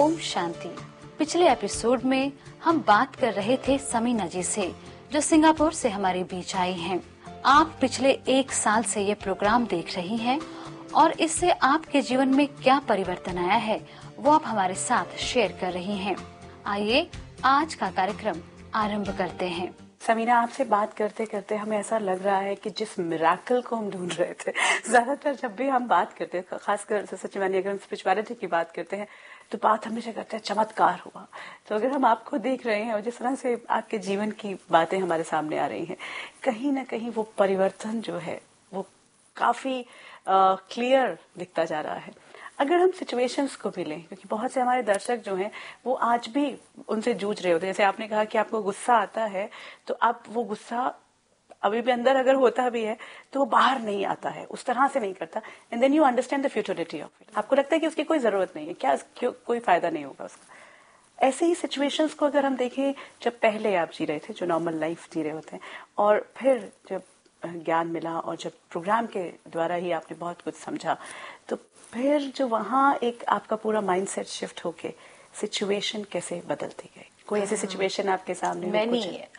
ओम शांति। पिछले एपिसोड में हम बात कर रहे थे समीना जी से, जो सिंगापुर से हमारे बीच आई हैं। आप पिछले 1 साल से ये प्रोग्राम देख रही हैं और इससे आपके जीवन में क्या परिवर्तन आया है वो आप हमारे साथ शेयर कर रही हैं। आइए आज का कार्यक्रम आरंभ करते हैं। समीना, आपसे बात करते करते हमें ऐसा लग रहा है कि जिस मिराकल को हम ढूंढ रहे थे, ज्यादातर जब भी हम बात करते हैं, खासकर सच मानिए अगर हम स्पिरिचुअलिटी की बात करते हैं तो बात हमेशा करते हैं चमत्कार हुआ। तो अगर हम आपको देख रहे हैं और जिस तरह से आपके जीवन की बातें हमारे सामने आ रही हैं, कहीं ना कहीं वो परिवर्तन जो है वो काफी क्लियर दिखता जा रहा है। अगर हम सिचुएशंस को भी लें, क्योंकि बहुत से हमारे दर्शक जो हैं वो आज भी उनसे जूझ रहे होते हैं। जैसे आपने कहा कि आपको गुस्सा आता है, तो आप वो गुस्सा अभी भी अंदर अगर होता भी है तो वो बाहर नहीं आता है, उस तरह से नहीं करता। And then you understand the futility of it. आपको लगता है कि उसकी कोई जरूरत नहीं है, क्या कोई फायदा नहीं होगा उसका। ऐसे ही सिचुएशंस को अगर हम देखें, जब पहले आप जी रहे थे, जो नॉर्मल लाइफ जी रहे होते हैं, और फिर जब ज्ञान मिला और जब प्रोग्राम के द्वारा ही आपने बहुत कुछ समझा, तो फिर जो वहां एक आपका पूरा माइंडसेट शिफ्ट होके सिचुएशन कैसे बदलती गई? कोई ऐसी सिचुएशन आपके सामने? मैंने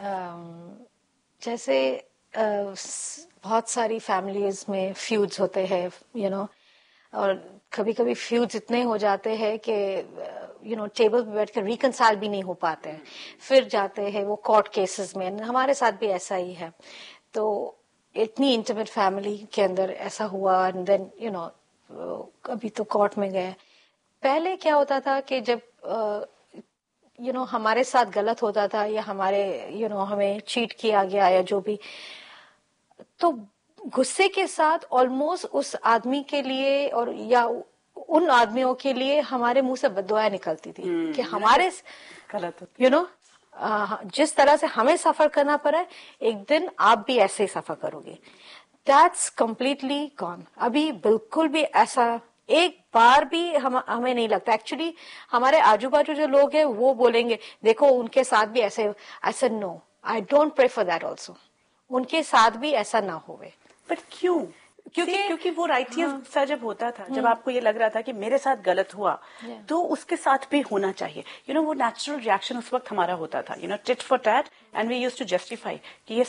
जैसे बहुत सारी फैमिलीज में फ्यूड्स होते हैं, और कभी कभी फ्यूड्स इतने हो जाते हैं कि टेबल पे बैठ कर रिकंसाइल भी नहीं हो पाते हैं, फिर जाते हैं वो कोर्ट केसेस में। हमारे साथ भी ऐसा ही है। तो इतनी इंटीमेट फैमिली के अंदर ऐसा हुआ, एंड देन अभी तो कोर्ट में गए। पहले क्या होता था कि जब हमारे साथ गलत होता था या हमारे हमें चीट किया गया या जो भी, तो गुस्से के साथ ऑलमोस्ट उस आदमी के लिए और या उन आदमियों के लिए हमारे मुंह से बददुआएं निकलती थी कि हमारे गलत जिस तरह से हमें सफर करना पड़ा है, एक दिन आप भी ऐसे ही सफर करोगे। That's completely gone. अभी बिल्कुल भी ऐसा एक बार भी हमें नहीं लगता। एक्चुअली हमारे आजू बाजू जो लोग हैं वो बोलेंगे देखो उनके साथ भी ऐसे। I said no, I don't pray for that also. उनके साथ भी ऐसा ना होवे। बट क्यों? क्योंकि वो राइटियस सा जब होता था, जब आपको ये लग रहा था कि मेरे साथ गलत हुआ तो उसके साथ भी होना चाहिए, वो नेचुरल रिएक्शन उस वक्त हमारा होता था, tit for tat, and we used to justify कि ये